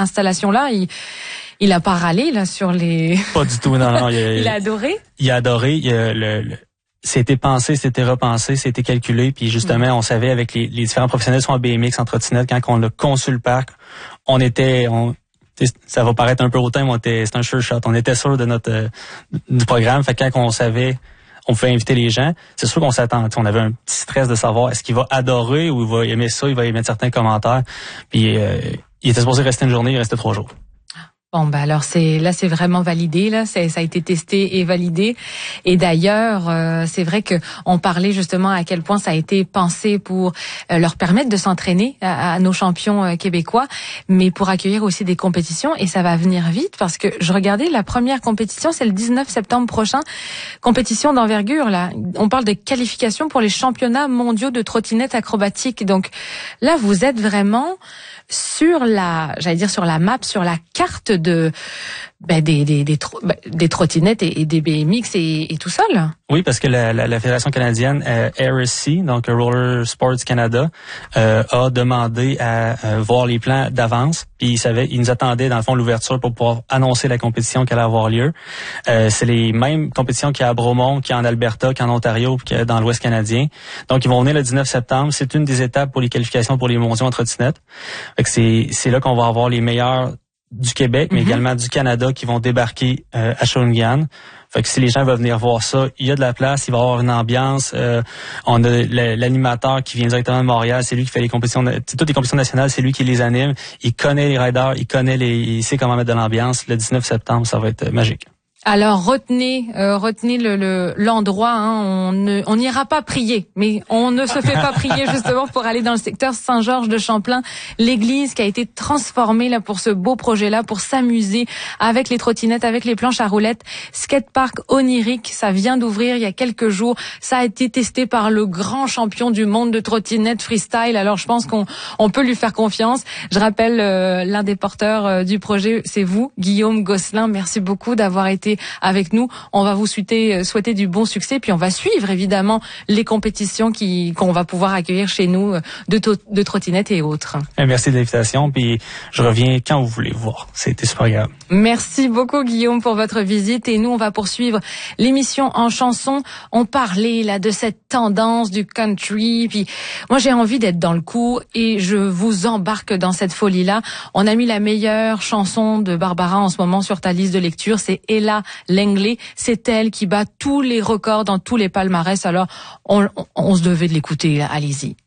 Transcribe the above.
installation-là, il a pas râlé là sur les... Pas du tout, non. Il a adoré? Il a adoré. C'était pensé, c'était repensé, c'était calculé. Puis justement, on savait avec les différents professionnels soit en BMX, en trottinette, quand on a conçu le parc, ça va paraître un peu hautain, mais c'est un sure shot. On était sûr de du programme. Fait que quand on savait, on pouvait inviter les gens. C'est sûr qu'on s'attend. On avait un petit stress de savoir est-ce qu'il va adorer ou il va aimer ça, il va émettre certains commentaires. Puis il était supposé rester une journée, il restait 3 jours. Bon, alors c'est vraiment validé, là. Ça a été testé et validé. Et d'ailleurs, c'est vrai que on parlait justement à quel point ça a été pensé pour leur permettre de s'entraîner à nos champions québécois, mais pour accueillir aussi des compétitions. Et ça va venir vite parce que je regardais la première compétition, c'est le 19 septembre prochain. Compétition d'envergure, là. On parle de qualification pour les championnats mondiaux de trottinette acrobatique. Donc là, vous êtes vraiment sur la map, sur la carte des trottinettes et des BMX et tout ça, là. Oui, parce que la Fédération canadienne RSC, donc Roller Sports Canada, a demandé à voir les plans d'avance. Puis ils nous attendaient dans le fond l'ouverture pour pouvoir annoncer la compétition qui allait avoir lieu. C'est les mêmes compétitions qu'il y a à Bromont, qu'il y a en Alberta, qu'il y a en Ontario, puis qu'il y a dans l'Ouest canadien. Donc ils vont venir le 19 septembre. C'est une des étapes pour les qualifications pour les mondiaux en trottinette. Fait que c'est là qu'on va avoir les meilleurs du Québec, mais également du Canada qui vont débarquer à Shawinigan. Fait que si les gens veulent venir voir ça, il y a de la place, il va y avoir une ambiance. On a l'animateur qui vient directement de Montréal, c'est lui qui fait les compétitions, toutes les compétitions nationales, c'est lui qui les anime. Il connaît les riders, il sait comment mettre de l'ambiance. Le 19 septembre, ça va être magique. Alors retenez l'endroit. Hein. On n'ira pas prier, mais on ne se fait pas prier justement pour aller dans le secteur Saint-Georges de Champlain, l'église qui a été transformée là pour ce beau projet-là, pour s'amuser avec les trottinettes, avec les planches à roulettes. Skatepark onirique, ça vient d'ouvrir il y a quelques jours. Ça a été testé par le grand champion du monde de trottinette freestyle. Alors je pense qu'on peut lui faire confiance. Je rappelle l'un des porteurs du projet, c'est vous, Guillaume Gosselin. Merci beaucoup d'avoir été avec nous. On va vous souhaiter du bon succès, puis on va suivre évidemment les compétitions qu'on va pouvoir accueillir chez nous de trottinettes et autres. Merci de l'invitation, puis je reviens quand vous voulez voir. C'était super agréable. Merci beaucoup Guillaume pour votre visite et nous on va poursuivre l'émission en chanson. On parlait là de cette tendance du country, puis moi j'ai envie d'être dans le coup et je vous embarque dans cette folie-là. On a mis la meilleure chanson de Barbara en ce moment sur ta liste de lecture, c'est Ella Langley. C'est elle qui bat tous les records dans tous les palmarès. Alors on se devait de l'écouter, allez-y.